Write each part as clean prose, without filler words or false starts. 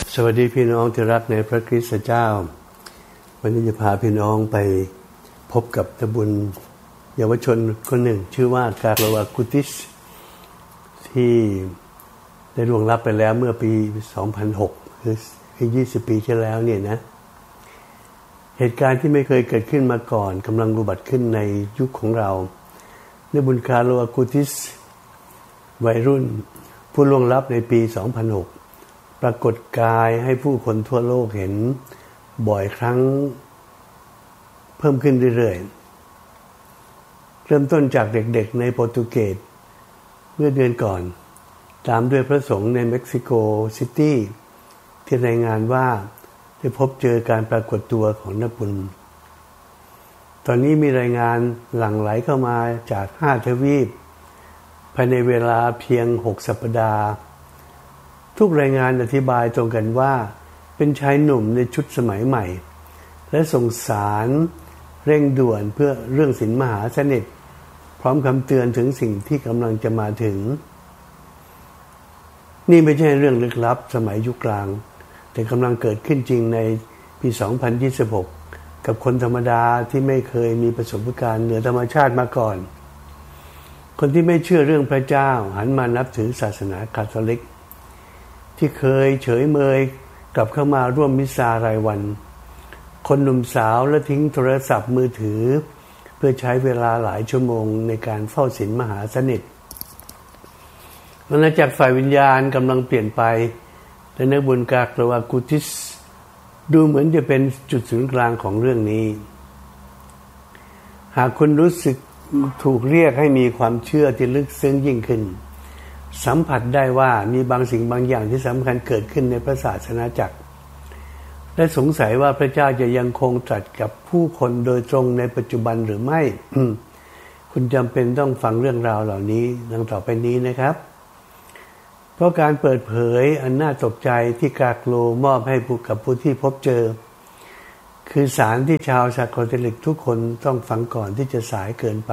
สวัสดีพี่น้องที่รักในพระคริสต์เจ้าวันนี้จะพาพี่น้องไปพบกับตะบุญเยาวชนคนหนึ่งชื่อว่าการโลวากูติสที่ได้ล่วงลับไปแล้วเมื่อปี 2006 คือ20 ปีที่แล้วเนี่ยนะเหตุการณ์ที่ไม่เคยเกิดขึ้นมาก่อนกำลังอุบัติขึ้นในยุคของเราตะบุญคาร์โลวากูติสวัยรุ่นผู้ล่วงลับในปี 2006ปรากฏกายให้ผู้คนทั่วโลกเห็นบ่อยครั้งเพิ่มขึ้นเรื่อยๆเริ่มต้นจากเด็กๆในโปรตุเกสเมื่อเดือนก่อนตามด้วยพระสงฆ์ในเม็กซิโกซิตี้ที่รายงานว่าได้พบเจอการปรากฏตัวของนักบุญตอนนี้มีรายงานหลั่งไหลเข้ามาจาก5 ทวีปภายในเวลาเพียง6 สัปดาห์ทุกรายงานอธิบายตรงกันว่าเป็นชายหนุ่มในชุดสมัยใหม่และส่งสารเร่งด่วนเพื่อเรื่องศีลมหาสนิทพร้อมคำเตือนถึงสิ่งที่กำลังจะมาถึงนี่ไม่ใช่เรื่องลึกลับสมัยยุคกลางแต่กำลังเกิดขึ้นจริงในปี 2026 กับคนธรรมดาที่ไม่เคยมีประสบการณ์เหนือธรรมชาติมาก่อนคนที่ไม่เชื่อเรื่องพระเจ้าหันมานับถือศาสนาคาทอลิกที่เคยเฉยเมยกลับเข้ามาร่วมมิสซารายวันคนหนุ่มสาวและทิ้งโทรศัพท์มือถือเพื่อใช้เวลาหลายชั่วโมงในการเฝ้าศีลมหาสนิทอาณาจักรฝ่ายวิญญาณกำลังเปลี่ยนไปและนักบุญกาโลวากูติสดูเหมือนจะเป็นจุดศูนย์กลางของเรื่องนี้หากคุณรู้สึกถูกเรียกให้มีความเชื่อที่ลึกซึ้งยิ่งขึ้นสัมผัสได้ว่ามีบางสิ่งบางอย่างที่สำคัญเกิดขึ้นในพระศาสนาจักรและสงสัยว่าพระเจ้าจะยังคงตรัสกับผู้คนโดยตรงในปัจจุบันหรือไม่ คุณจำเป็นต้องฟังเรื่องราวเหล่านี้ดังต่อไปนี้นะครับเพราะการเปิดเผยอันน่าตกใจที่กาโกลมอบให้ผู้ที่พบเจอคือสารที่ชาวคาทอลิกทุกคนต้องฟังก่อนที่จะสายเกินไป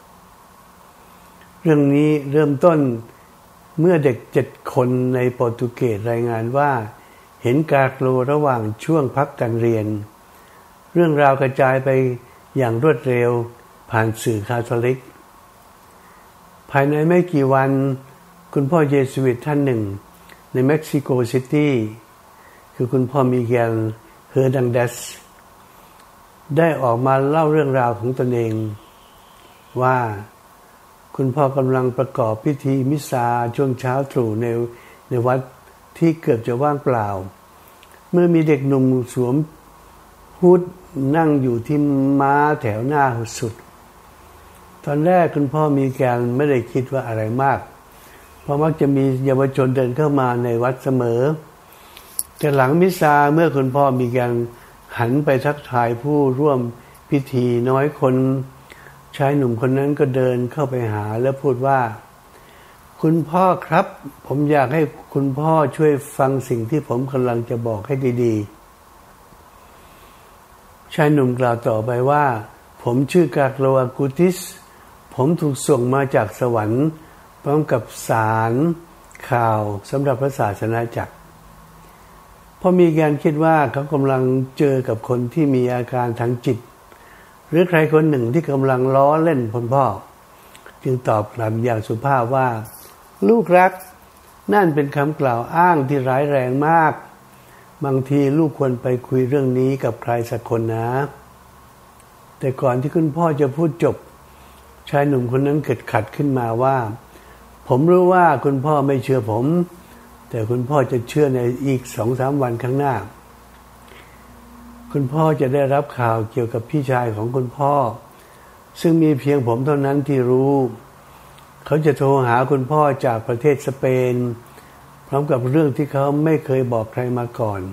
เรื่องนี้เริ่มต้นเมื่อเด็ก7 คนในโปรตุเกสรายงานว่าเห็นกาโกลระหว่างช่วงพักการเรียนเรื่องราวกระจายไปอย่างรวดเร็วผ่านสื่อคาทอลิกภายในไม่กี่วันคุณพ่อเยสุวิตท่านหนึ่งในเม็กซิโกซิตี้คือคุณพ่อมิเกลเฮอร์ดังเดสได้ออกมาเล่าเรื่องราวของตนเองว่าคุณพ่อกำลังประกอบพิธีมิสซาช่วงเช้าตรู่ในวัดที่เกือบจะว่างเปล่าเมื่อมีเด็กหนุ่มสวมฮู้ดนั่งอยู่ที่ม้าแถวหน้าสุดตอนแรกคุณพ่อมีแกนไม่ได้คิดว่าอะไรมากเพราะมักจะมีเยาวชนเดินเข้ามาในวัดเสมอแต่หลังมิสซาเมื่อคุณพ่อมีแกนหันไปทักทายผู้ร่วมพิธีน้อยคนชายหนุ่มคนนั้นก็เดินเข้าไปหาและพูดว่าคุณพ่อครับผมอยากให้คุณพ่อช่วยฟังสิ่งที่ผมกำลังจะบอกให้ดีๆชายหนุ่มกล่าวต่อไปว่าผมชื่อกาโกลวากูติสผมถูกส่งมาจากสวรรค์พร้อมกับสารข่าวสำหรับพระศาสนาจักรเพราะมีการคิดว่าเขากำลังเจอกับคนที่มีอาการทางจิตหรือใครคนหนึ่งที่กำลังล้อเล่นคุณพ่อจึงตอบกลับอย่างสุภาพว่าลูกรักนั่นเป็นคำกล่าวอ้างที่ร้ายแรงมากบางทีลูกควรไปคุยเรื่องนี้กับใครสักคนนะแต่ก่อนที่คุณพ่อจะพูดจบชายหนุ่มคนนั้นเกิดขัดขึ้นมาว่าผมรู้ว่าคุณพ่อไม่เชื่อผมแต่คุณพ่อจะเชื่อในอีก 2-3 วันข้างหน้าคุณพ่อจะได้รับข่าวเกี่ยวกับพี่ชายของคุณพ่อซึ่งมีเพียงผมเท่านั้นที่รู้เขาจะโทรหาคุณพ่อจากประเทศสเปนพร้อมกับเรื่องที่เขาไม่เคยบอกใครมาก่อน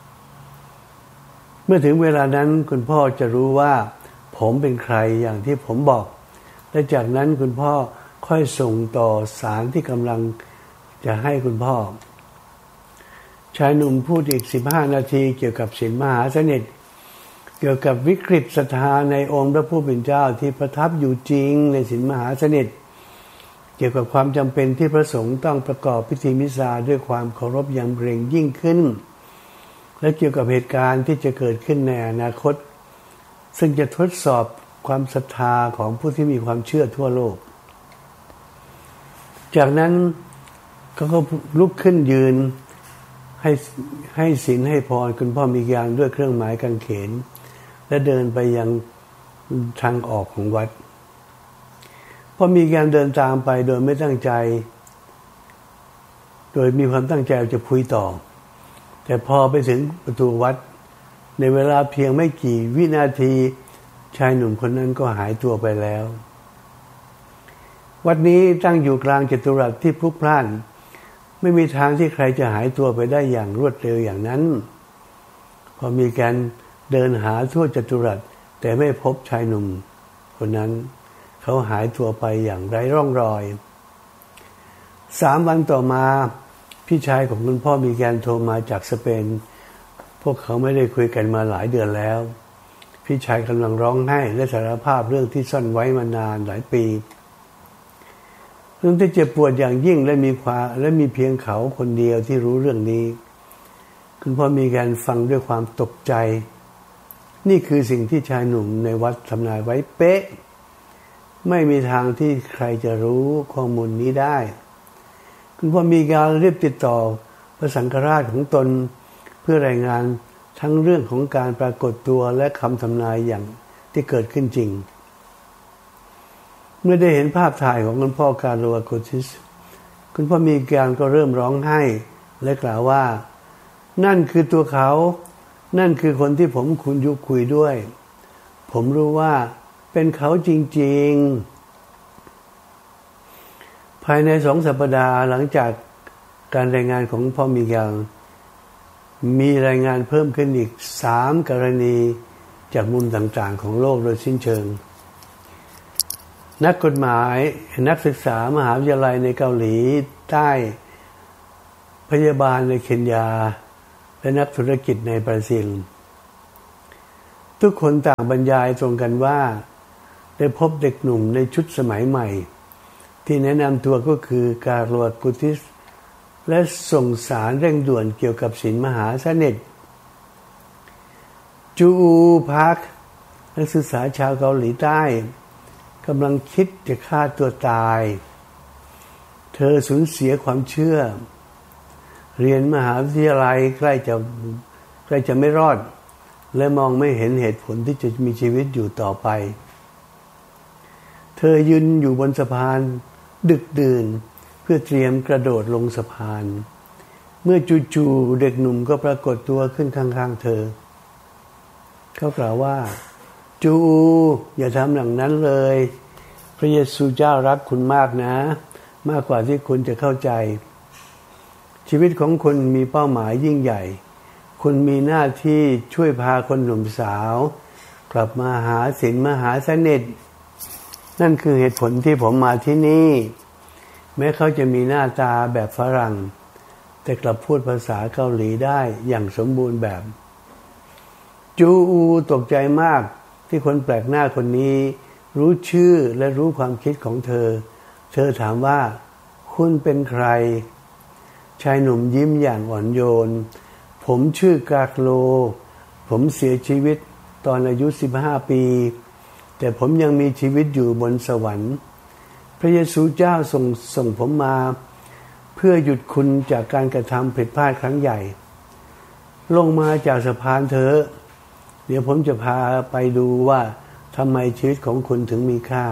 เมื่อถึงเวลานั้นคุณพ่อจะรู้ว่าผมเป็นใครอย่างที่ผมบอกและจากนั้นคุณพ่อค่อยส่งต่อสารที่กำลังจะให้คุณพ่อชายหนุ่มพูดอีก15 นาทีเกี่ยวกับศีลมหาสนิทเกี่ยวกับวิกฤตศรัทธาในองค์พระผู้เป็นเจ้าที่ประทับอยู่จริงในศีลมหาสนิทเกี่ยวกับความจำเป็นที่พระสงฆ์ต้องประกอบพิธีมิสซาด้วยความเคารพอย่างเร่งยิ่งขึ้นและเกี่ยวกับเหตุการณ์ที่จะเกิดขึ้นในอนาคตซึ่งจะทดสอบความศรัทธาของผู้ที่มีความเชื่อทั่วโลกจากนั้นเขาก็ลุกขึ้นยืนให้ศีลให้พรคุณพ่อมียางด้วยเครื่องหมายกางเขนและเดินไปยังทางออกของวัดพอมีการเดินตามไปโดยไม่ตั้งใจโดยมีความตั้งใจจะคุยต่อแต่พอไปถึงประตูวัดในเวลาเพียงไม่กี่วินาทีชายหนุ่มคนนั้นก็หายตัวไปแล้ววัดนี้ตั้งอยู่กลางจัตุรัสที่พลุกพล่านไม่มีทางที่ใครจะหายตัวไปได้อย่างรวดเร็วอย่างนั้นพอมีการเดินหาทั่วจัตุรัสแต่ไม่พบชายหนุ่มคนนั้นเขาหายตัวไปอย่างไร้ร่องรอย3 วันต่อมาพี่ชายของคุณพ่อมีการโทรมาจากสเปนพวกเขาไม่ได้คุยกันมาหลายเดือนแล้วพี่ชายกำลังร้องไห้และสารภาพเรื่องที่ซ่อนไว้มานานหลายปีเรื่องที่เจ็บปวดอย่างยิ่งและมีเพียงเขาคนเดียวที่รู้เรื่องนี้คุณพ่อมีการฟังด้วยความตกใจนี่คือสิ่งที่ชายหนุ่มในวัดทำนายไว้เป๊ะไม่มีทางที่ใครจะรู้ข้อมูลนี้ได้คุณพ่อมีการรีบติดต่อพระสังฆราชของตนเพื่อรายงานทั้งเรื่องของการปรากฏตัวและคำทำนายอย่างที่เกิดขึ้นจริงเมื่อได้เห็นภาพถ่ายของคุณพ่อการโลอาโกติสคุณพ่อมีการก็เริ่มร้องไห้และกล่าวว่านั่นคือตัวเขานั่นคือคนที่ผมคุยด้วยผมรู้ว่าเป็นเขาจริงๆภายใน2 สัปดาห์หลังจากการรายงานของพ่อมีการมีรายงานเพิ่มขึ้นอีก3 กรณีจากมุมต่างๆของโลกโดยสิ้นเชิงนักกฎหมายนักศึกษามหาวิทยาลัยในเกาหลีใต้พยาบาลในเคนยาและนักธุรกิจในบราซิลทุกคนต่างบรรยายตรงกันว่าได้พบเด็กหนุ่มในชุดสมัยใหม่ที่แนะนำตัวก็คือการโลอากูติสและส่งสารเร่งด่วนเกี่ยวกับศีลมหาเสน่ห์จูอูพักนักศึกษาชาวเกาหลีใต้กำลังคิดจะฆ่าตัวตายเธอสูญเสียความเชื่อเรียนมหาวิทยาลัยใกล้จะไม่รอดและมองไม่เห็นเหตุผลที่จะมีชีวิตอยู่ต่อไปเธอยืนอยู่บนสะพานดึกดื่นเพื่อเตรียมกระโดดลงสะพานเมื่อจู่ๆเด็กหนุ่มก็ปรากฏตัวขึ้นข้างๆเธอเขากล่าวว่าจูอย่าทำอย่างนั้นเลยพระเยซูเจ้ารักคุณมากนะมากกว่าที่คุณจะเข้าใจชีวิตของคุณมีเป้าหมายยิ่งใหญ่คุณมีหน้าที่ช่วยพาคนหนุ่มสาวกลับมาหาศีลมหาเสน่ห์นั่นคือเหตุผลที่ผมมาที่นี่แม้เขาจะมีหน้าตาแบบฝรั่งแต่กลับพูดภาษาเกาหลีได้อย่างสมบูรณ์แบบจูอูตกใจมากที่คนแปลกหน้าคนนี้รู้ชื่อและรู้ความคิดของเธอถามว่าคุณเป็นใครชายหนุ่มยิ้มอย่างอ่อนโยนผมชื่อกาโลผมเสียชีวิตตอนอายุ15 ปีแต่ผมยังมีชีวิตอยู่บนสวรรค์พระเยซูเจ้าส่งผมมาเพื่อหยุดคุณจากการกระทำผิดพลาดครั้งใหญ่ลงมาจากสะพานเถอะเดี๋ยวผมจะพาไปดูว่าทำไมชีวิตของคุณถึงมีค่า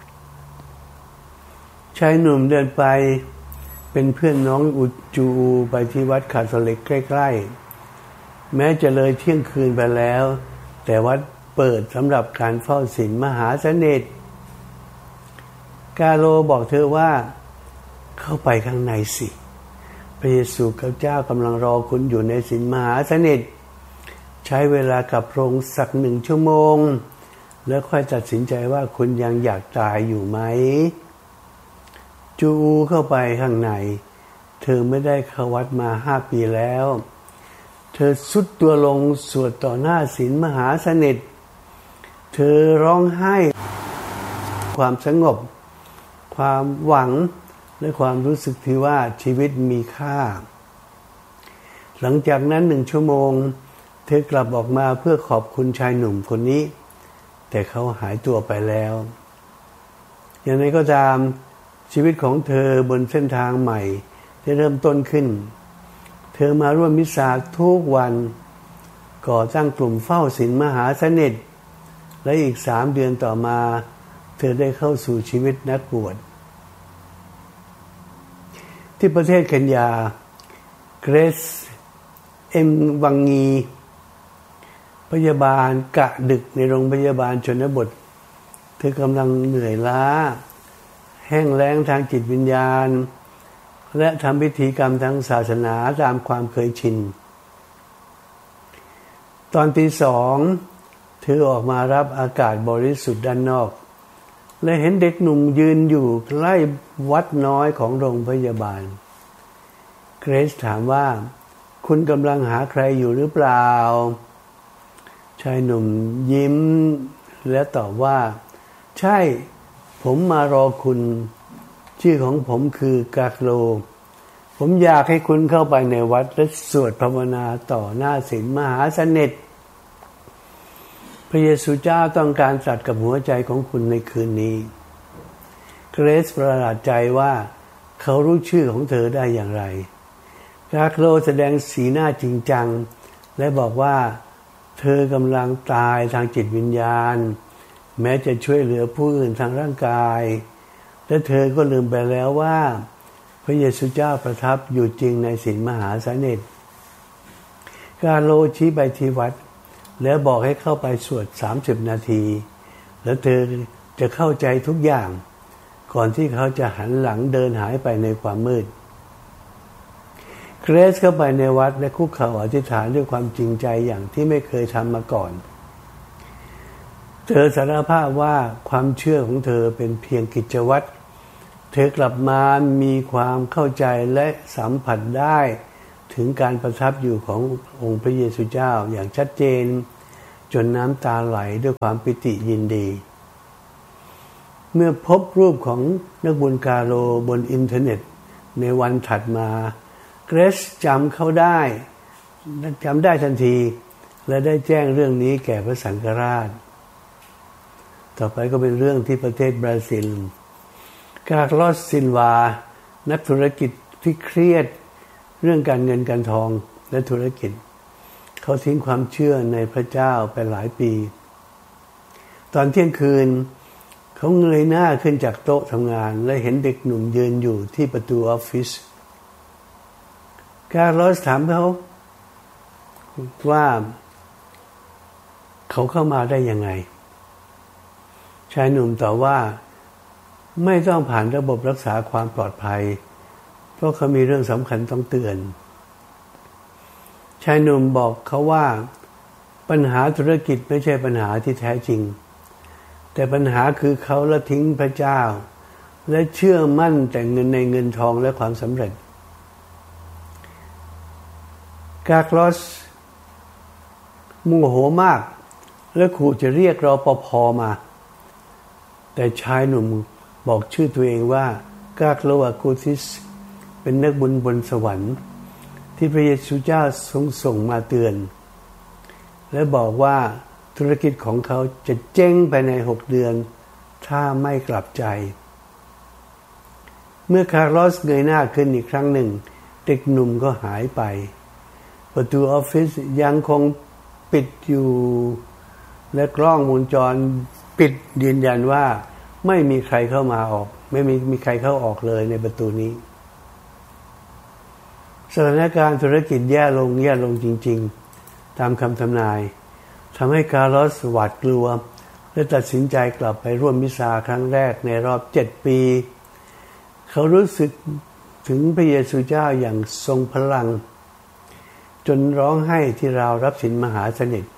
ชายหนุ่มเดินไปเป็นเพื่อนน้องอุจูไปที่วัดคาทอลิกใกล้ๆแม้จะเลยเที่ยงคืนไปแล้วแต่วัดเปิดสำหรับการเฝ้าศีลมหาเสน่ห์กาโลบอกเธอว่าเข้าไปข้างในสิพระเยซูเจ้ากำลังรอคุณอยู่ในศีลมหาเสน่ห์ใช้เวลากับพระองค์สัก1 ชั่วโมงแล้วค่อยตัดสินใจว่าคุณยังอยากตายอยู่ไหมจูเข้าไปข้างในเธอไม่ได้เข้าวัดมา5 ปีแล้วเธอสุดตัวลงสวดต่อหน้าศีลมหาเสน่ห์เธอร้องไห้ความสงบความหวังและความรู้สึกที่ว่าชีวิตมีค่าหลังจากนั้น1 ชั่วโมงเธอกลับออกมาเพื่อขอบคุณชายหนุ่มคนนี้แต่เขาหายตัวไปแล้วอย่างไรก็ตามชีวิตของเธอบนเส้นทางใหม่ได้เริ่มต้นขึ้นเธอมาร่วมมิสซาทุกวันก่อตั้งกลุ่มเฝ้าศีลมหาสนิทและอีก3 เดือนต่อมาเธอได้เข้าสู่ชีวิตนักบวชที่ประเทศเคนยาเกรซวังงีพยาบาลกะดึกในโรงพยาบาลชนบทเธอกำลังเหนื่อยล้าแห้งแล้งทางจิตวิญญาณและทำพิธีกรรมทางศาสนาตามความเคยชินตอนตี 2เธอออกมารับอากาศบริสุทธิ์ด้านนอกและเห็นเด็กหนุ่มยืนอยู่ใกล้วัดน้อยของโรงพยาบาลเกรซถามว่าคุณกำลังหาใครอยู่หรือเปล่าชายหนุ่มยิ้มและตอบว่าใช่ผมมารอคุณชื่อของผมคือกาโลผมอยากให้คุณเข้าไปในวัดและสวดภาวนาต่อหน้าศีลมหาสนิทพระเยซูเจ้าต้องการตรัสกับหัวใจของคุณในคืนนี้เกรซประหลาดใจว่าเขารู้ชื่อของเธอได้อย่างไรกาโลแสดงสีหน้าจริงจังและบอกว่าเธอกำลังตายทางจิตวิญญาณแม้จะช่วยเหลือผู้อื่นทางร่างกายและเธอก็ลืมไปแล้วว่าพระเยซูเจ้าประทับอยู่จริงในศีลมหาสนิทกาโลชี้ไปที่วัดแล้วบอกให้เข้าไปสวด30 นาทีแล้วเธอจะเข้าใจทุกอย่างก่อนที่เขาจะหันหลังเดินหายไปในความมืดเกรซเข้าไปในวัดและคุกเข่าอธิษฐานด้วยความจริงใจอย่างที่ไม่เคยทำมาก่อนเธอสารภาพว่าความเชื่อของเธอเป็นเพียงกิจวัตรเธอกลับมามีความเข้าใจและสัมผัสได้ถึงการประทับอยู่ขององค์พระเยซูเจ้าอย่างชัดเจนจนน้ำตาไหลด้วยความปิติยินดีเมื่อพบรูปของนักบุญกาโลบนอินเทอร์เน็ตในวันถัดมาเกรซจำได้ทันทีและได้แจ้งเรื่องนี้แก่พระสังฆราชต่อไปก็เป็นเรื่องที่ประเทศบราซิลคาร์ลอสซิลวานักธุรกิจที่เครียดเรื่องการเงินการทองและธุรกิจเขาทิ้งความเชื่อในพระเจ้าไปหลายปีตอนเที่ยงคืนเขาเงยหน้าขึ้นจากโต๊ะทำงานและเห็นเด็กหนุ่มยืนอยู่ที่ประตูออฟฟิศคาร์ลอสถามเขาว่าเขาเข้ามาได้ยังไงชายหนุ่มตอบว่าไม่ต้องผ่านระบบรักษาความปลอดภัยเพราะเขามีเรื่องสำคัญต้องเตือนชายหนุ่มบอกเขาว่าปัญหาธุรกิจไม่ใช่ปัญหาที่แท้จริงแต่ปัญหาคือเขาละทิ้งพระเจ้าและเชื่อมั่นแต่เงินในเงินทองและความสำเร็จกาโลสโมโหมากและขู่จะเรียกรปภ.มาแต่ชายหนุ่มบอกชื่อตัวเองว่ากาโลอากูติสเป็นนักบุญบนสวรรค์ที่พระเยซูเจ้าส่งมาเตือนและบอกว่าธุรกิจของเขาจะเจ๊งภายใน6 เดือนถ้าไม่กลับใจเมื่อคาร์ลอสเงยหน้าขึ้นอีกครั้งหนึ่งเด็กหนุ่มก็หายไปประตูออฟฟิศยังคงปิดอยู่และกล้องวงจรปิดยืนยันว่าไม่มีใครเข้ามาออกไม่มีใครเข้าออกเลยในประตูนี้สถานการณ์ธุรกิจแย่ลงจริงๆตามคำทำนายทำให้คาร์ลอสหวาดกลัวและตัดสินใจกลับไปร่วมมิสซาครั้งแรกในรอบ7 ปีเขารู้สึกถึงพระเยซูเจ้าอย่างทรงพลังจนร้องไห้ที่ราวรับศีลมหาสนิท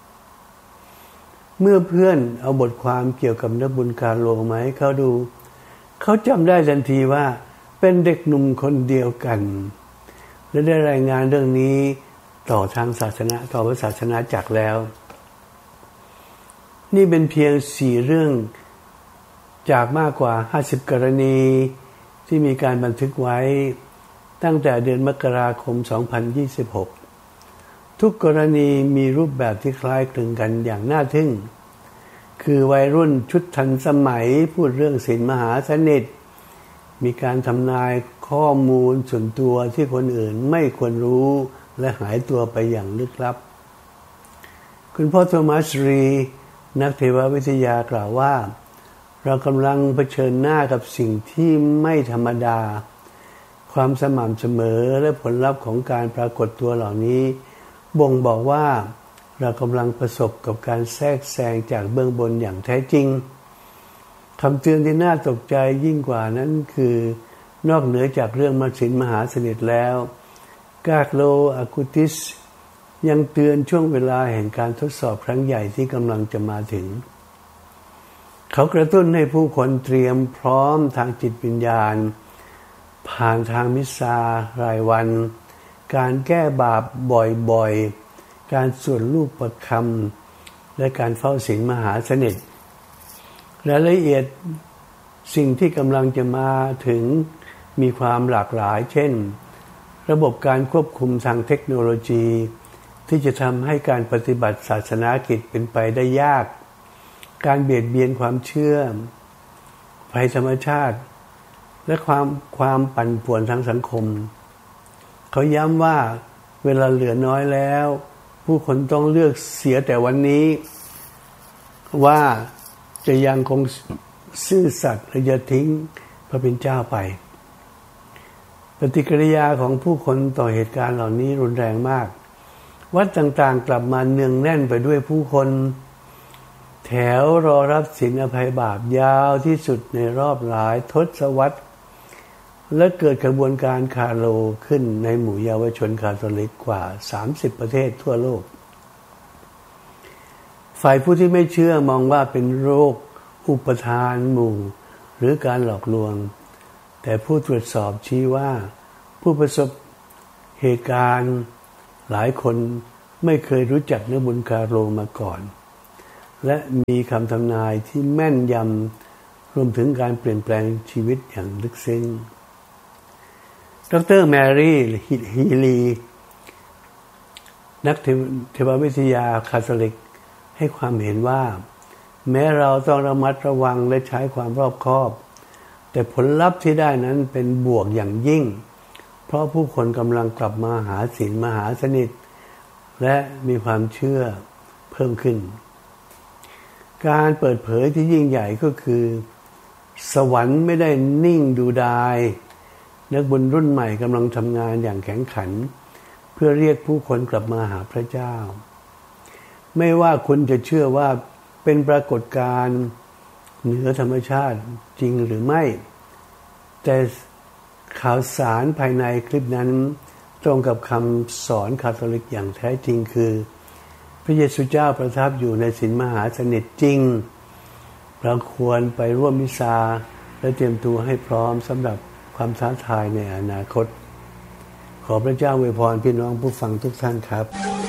เมื่อเพื่อนเอาบทความเกี่ยวกับนักบุญกาโลมาให้เขาดูเขาจำได้ทันทีว่าเป็นเด็กหนุ่มคนเดียวกันและได้รายงานเรื่องนี้ต่อทางศาสนาต่อพระศาสนาจักรแล้วนี่เป็นเพียง4 เรื่องจากมากกว่า50 กรณีที่มีการบันทึกไว้ตั้งแต่เดือนมกราคม 2026 ทุกกรณีมีรูปแบบที่คล้ายคลึงกันอย่างน่าทึ่งคือวัยรุ่นชุดทันสมัยพูดเรื่องศีลมหาสนิทมีการทำนายข้อมูลส่วนตัวที่คนอื่นไม่ควรรู้และหายตัวไปอย่างลึกลับคุณพ่อโทมัสรีนักเทววิทยากล่าวว่าเรากำลังเผชิญหน้ากับสิ่งที่ไม่ธรรมดาความสม่ำเสมอและผลลัพธ์ของการปรากฏตัวเหล่านี้บ่งบอกว่าเรากำลังประสบกับการแทรกแซงจากเบื้องบนอย่างแท้จริงคำเตือนที่น่าตกใจยิ่งกว่านั้นคือนอกเหนือจากเรื่องมศีลมหาสนิทแล้วกาโลอากูติสยังเตือนช่วงเวลาแห่งการทดสอบครั้งใหญ่ที่กำลังจะมาถึงเขากระตุ้นให้ผู้คนเตรียมพร้อมทางจิตวิญญาณผ่านทางมิสซารายวันการแก้บาปบ่อยๆการสวดรูปประคำและการเฝ้าศีลมหาสนิทรายละเอียดสิ่งที่กำลังจะมาถึงมีความหลากหลายเช่นระบบการควบคุมทางเทคโนโลยีที่จะทำให้การปฏิบัติศาสนากิจเป็นไปได้ยากการเบียดเบียนความเชื่อภัยธรรมชาติและความปั่นป่วนทางสังคมเขาย้ำว่าเวลาเหลือน้อยแล้วผู้คนต้องเลือกเสียแต่วันนี้ว่าจะยังคงซื่อสัตย์และจะทิ้งพระเป็นเจ้าไปปฏิกิริยาของผู้คนต่อเหตุการณ์เหล่านี้รุนแรงมากวัดต่างๆกลับมาเนืองแน่นไปด้วยผู้คนแถวรอรับศีลอภัยบาปยาวที่สุดในรอบหลายทศวรรษและเกิดกระบวนการคาโลขึ้นในหมู่เยาวชนคาทอลิกกว่า30ประเทศทั่วโลกฝ่ายผู้ที่ไม่เชื่อมองว่าเป็นโรคอุปทานหมู่หรือการหลอกลวงแต่ผู้ตรวจสอบชี้ว่าผู้ประสบเหตุการณ์หลายคนไม่เคยรู้จักเนื้อบุญคาโลมาก่อนและมีคำทำนายที่แม่นยำรวมถึงการเปลี่ยนแปลงชีวิตอย่างลึกซึ้งดร.แมรี่ฮีลีนักเทววิทยาคาทอลิกให้ความเห็นว่าแม้เราต้องระมัดระวังและใช้ความรอบคอบแต่ผลลัพธ์ที่ได้นั้นเป็นบวกอย่างยิ่งเพราะผู้คนกำลังกลับมาหาศีลมหาสนิทและมีความเชื่อเพิ่มขึ้นการเปิดเผยที่ยิ่งใหญ่ก็คือสวรรค์ไม่ได้นิ่งดูดายนักบุญรุ่นใหม่กำลังทำงานอย่างแข็งขันเพื่อเรียกผู้คนกลับมาหาพระเจ้าไม่ว่าคุณจะเชื่อว่าเป็นปรากฏการณ์เหนือธรรมชาติจริงหรือไม่แต่ข่าวสารภายในคลิปนั้นตรงกับคำสอนคาทอลิกอย่างแท้จริงคือพระเยซูเจ้าประทับอยู่ในศีลมหาสนิทจริงเราควรไปร่วมมิซาและเตรียมตัวให้พร้อมสำหรับความท้าทายในอนาคตขอพระเจ้าอวยพรพี่น้องผู้ฟังทุกท่านครับ